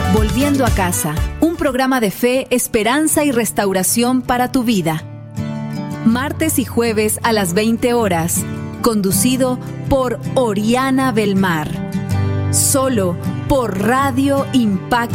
Volviendo a casa, un programa de fe, esperanza y restauración para tu vida. Martes y jueves a las 20 horas, conducido por Oriana Belmar. Solo por Radio Impacto.